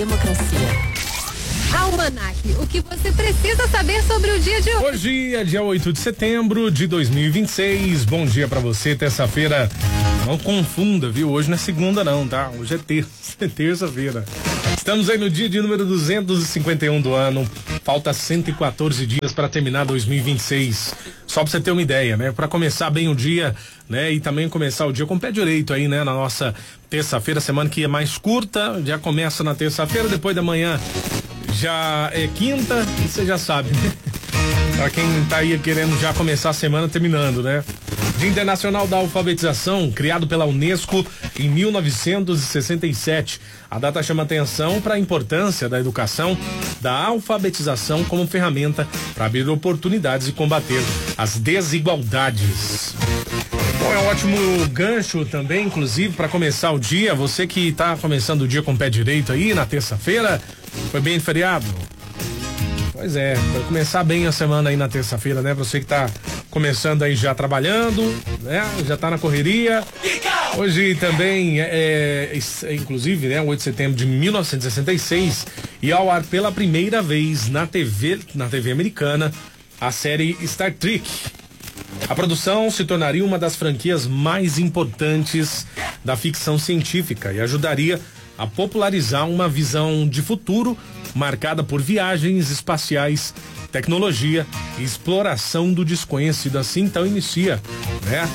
democracia. Almanac, o que você precisa saber sobre o dia de hoje? Hoje é dia 8 de setembro de 2026. Bom dia pra você, terça-feira. Não confunda, viu? Hoje não é segunda não, tá? Hoje é terça-feira. Estamos aí no dia de número 251 do ano. Falta 114 dias para terminar 2026. Só pra você ter uma ideia, né? Para começar bem o dia, né? E também começar o dia com o pé direito aí, né? Na nossa terça-feira, semana que é mais curta. Já começa na terça-feira, depois da manhã já é quinta, e você já sabe, né? Pra quem tá aí querendo já começar a semana terminando, né? Dia Internacional da Alfabetização, criado pela Unesco em 1967. A data chama atenção para a importância da educação, da alfabetização como ferramenta para abrir oportunidades e combater as desigualdades. Bom, é um ótimo gancho também, inclusive, para começar o dia. Você que tá começando o dia com o pé direito aí na terça-feira, foi bem feriado? Pois é, vai começar bem a semana aí na terça-feira, né? Você que tá começando aí já trabalhando, né? Já tá na correria. Hoje também inclusive, né? 8 de setembro de 1966 e ao ar pela primeira vez na TV americana, a série Star Trek. A produção se tornaria uma das franquias mais importantes da ficção científica e ajudaria a popularizar uma visão de futuro marcada por viagens espaciais, tecnologia e exploração do desconhecido. Assim, então inicia, né,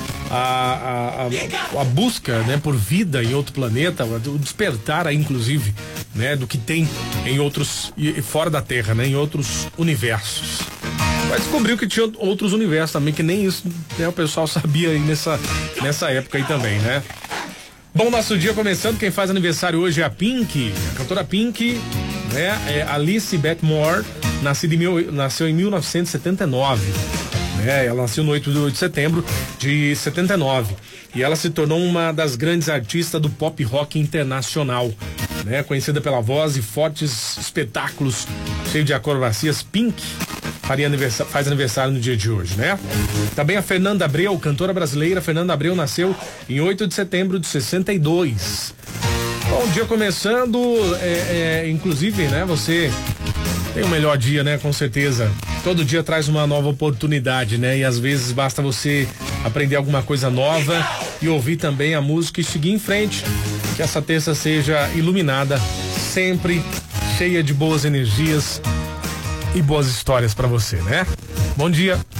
a busca, né, por vida em outro planeta, o despertar aí, inclusive, né, do que tem em outros e fora da Terra, né, em outros universos. Mas descobriu que tinha outros universos também, que nem isso, né, o pessoal sabia aí nessa época aí também, né? Bom, nosso dia começando, quem faz aniversário hoje é a Pink, a cantora Pink, né? É Alice Beth Moore, nasceu em 1979, né? Ela nasceu no 8 de setembro de 79 e ela se tornou uma das grandes artistas do pop rock internacional, né? Conhecida pela voz e fortes espetáculos cheios de acrobacias. Pink faz aniversário no dia de hoje, né? Também a Fernanda Abreu, cantora brasileira. Fernanda Abreu nasceu em 8 de setembro de 62. Bom, dia começando, inclusive, né? Você tem um melhor dia, né? Com certeza. Todo dia traz uma nova oportunidade, né? E às vezes basta você aprender alguma coisa nova e ouvir também a música e seguir em frente. Que essa terça seja iluminada, sempre cheia de boas energias e boas histórias pra você, né? Bom dia.